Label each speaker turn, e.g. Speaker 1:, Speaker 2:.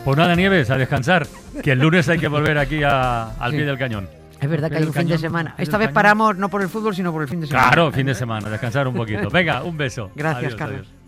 Speaker 1: Pues nada, Nieves, a descansar, que el lunes hay que volver aquí al
Speaker 2: Sí.
Speaker 1: pie del cañón.
Speaker 2: Es verdad que hay un fin de semana.
Speaker 1: Pie
Speaker 2: Esta
Speaker 1: del
Speaker 2: vez
Speaker 1: cañón.
Speaker 2: paramos no por el fútbol, sino por el fin de semana.
Speaker 1: Claro, fin de semana, descansar un poquito. Venga, un beso.
Speaker 2: Gracias,
Speaker 1: Adiós,
Speaker 2: Carlos.
Speaker 1: adiós.